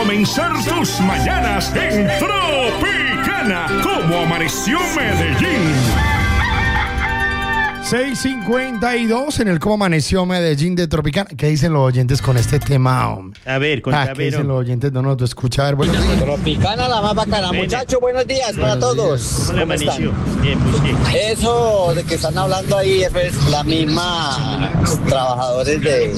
comenzar tus mañanas en Tropicana. ¿Cómo amaneció Medellín? 6:52 en el Cómo Amaneció Medellín de Tropicana. ¿Qué dicen los oyentes con este tema, hombre? A ver, ¿qué dicen los oyentes? No, tú escucha, a ver, buenos días. Tropicana, la más bacana. Muchachos, buenos días para todos. ¿Cómo amaneció? Bien, pues bien. Eso de que están hablando ahí es la misma trabajadores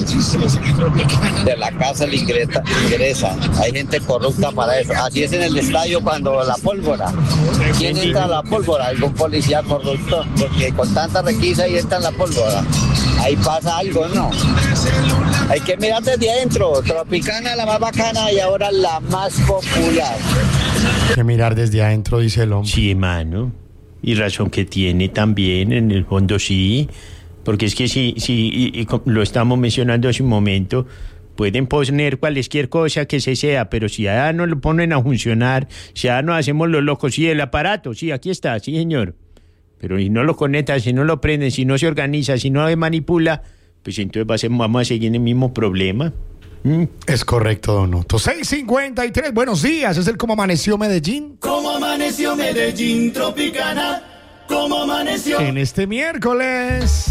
de la casa ingresan. Hay gente corrupta para eso. Así es en el estadio cuando la pólvora. ¿Quién entra a la pólvora? Algún policía corrupto. Porque con tanta requisa ahí está en la pólvora. Ahí pasa algo, ¿no? Hay que mirar desde adentro. Tropicana, la más bacana y ahora la más popular. Hay que mirar desde adentro, dice el hombre. Sí, hermano. Y razón que tiene también, en el fondo sí. Porque es que si lo estamos mencionando hace un momento, pueden poner cualquier cosa que se sea, pero si ya no lo ponen a funcionar, si ya no hacemos los locos, sí, el aparato, sí, aquí está, sí, señor. Pero si no lo conecta, si no lo prenden, si no se organiza, si no se manipula, pues entonces vamos a seguir en el mismo problema. Es correcto, don Otto. 6:53, buenos días, es el Cómo Amaneció Medellín. ¿Cómo amaneció Medellín, Tropicana? ¿Cómo amaneció? En este miércoles.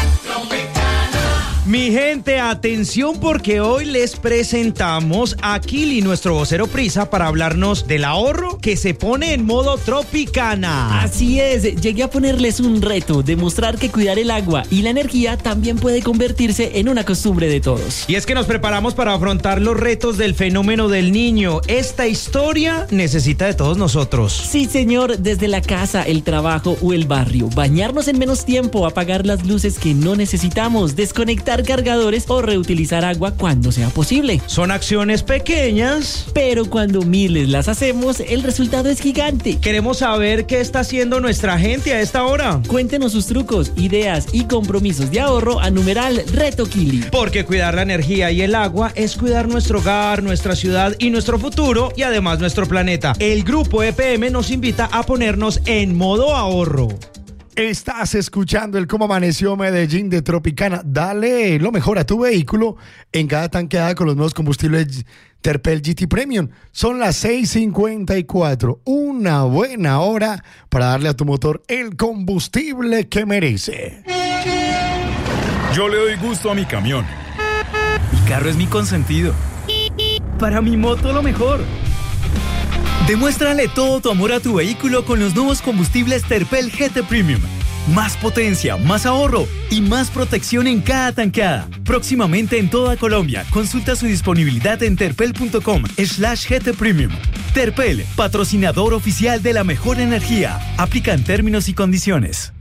Mi gente, atención porque hoy les presentamos a Kili, nuestro vocero Prisa, para hablarnos del ahorro que se pone en modo Tropicana. Así es, llegué a ponerles un reto, demostrar que cuidar el agua y la energía también puede convertirse en una costumbre de todos. Y es que nos preparamos para afrontar los retos del fenómeno del niño. Esta historia necesita de todos nosotros. Sí, señor, desde la casa, el trabajo o el barrio. Bañarnos en menos tiempo, apagar las luces que no necesitamos, desconectar cargadores o reutilizar agua cuando sea posible. Son acciones pequeñas, pero cuando miles las hacemos, el resultado es gigante. Queremos saber qué está haciendo nuestra gente a esta hora. Cuéntenos sus trucos, ideas y compromisos de ahorro a numeral Reto Kili. Porque cuidar la energía y el agua es cuidar nuestro hogar, nuestra ciudad y nuestro futuro, y además nuestro planeta. El grupo EPM nos invita a ponernos en modo ahorro. Estás escuchando el Cómo Amaneció Medellín de Tropicana. Dale lo mejor a tu vehículo en cada tanqueada con los nuevos combustibles Terpel GT Premium. Son las 6:54. Una buena hora para darle a tu motor el combustible que merece. Yo le doy gusto a mi camión. Mi carro es mi consentido. Para mi moto lo mejor. Demuéstrale todo tu amor a tu vehículo con los nuevos combustibles Terpel GT Premium. Más potencia, más ahorro y más protección en cada tanqueada. Próximamente en toda Colombia. Consulta su disponibilidad en terpel.com/GT Premium. Terpel, patrocinador oficial de la mejor energía. Aplican términos y condiciones.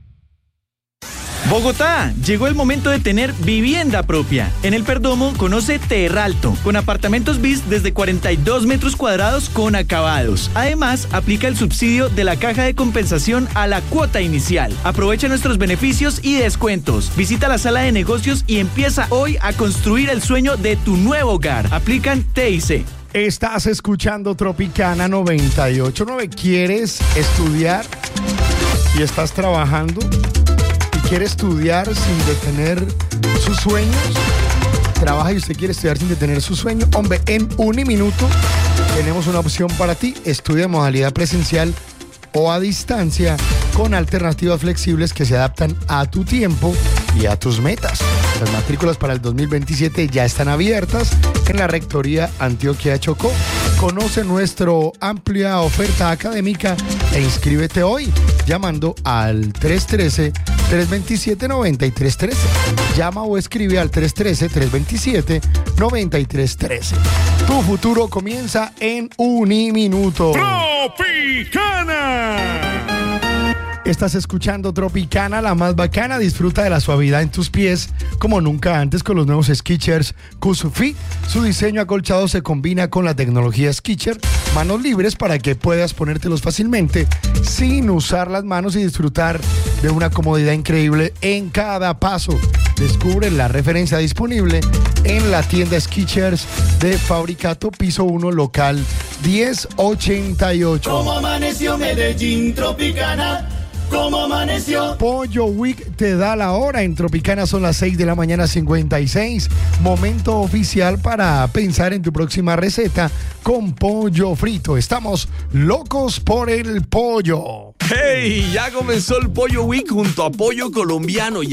Bogotá, llegó el momento de tener vivienda propia. En el Perdomo conoce Terralto, con apartamentos bis desde 42 metros cuadrados con acabados. Además, aplica el subsidio de la caja de compensación a la cuota inicial. Aprovecha nuestros beneficios y descuentos. Visita la sala de negocios y empieza hoy a construir el sueño de tu nuevo hogar. Aplican TIC. Estás escuchando Tropicana 98.9. ¿Quieres estudiar y estás trabajando? ¿Quiere estudiar sin detener sus sueños? ¿Trabaja y usted quiere estudiar sin detener su sueño? Hombre, en Uniminuto tenemos una opción para ti. Estudia en modalidad presencial o a distancia con alternativas flexibles que se adaptan a tu tiempo y a tus metas. Las matrículas para el 2027 ya están abiertas en la Rectoría Antioquia Chocó. Conoce nuestra amplia oferta académica e inscríbete hoy llamando al 313-327-9313. Llama o escribe al 313-327-9313. Tu futuro comienza en Uniminuto. ¡Tropicana! Estás escuchando Tropicana, la más bacana. Disfruta de la suavidad en tus pies como nunca antes con los nuevos Skechers Q-Fit. Su diseño acolchado se combina con la tecnología Skechers, manos libres para que puedas ponértelos fácilmente sin usar las manos y disfrutar de una comodidad increíble en cada paso. Descubre la referencia disponible en la tienda Skechers de Fabricato, piso 1, local 1088. ¿Cómo amaneció Medellín, Tropicana? ¿Cómo amaneció? Pollo Week te da la hora. En Tropicana son las 6 de la mañana 56. Momento oficial para pensar en tu próxima receta con pollo frito. Estamos locos por el pollo. ¡Hey! Ya comenzó el Pollo Week junto a Pollo Colombiano.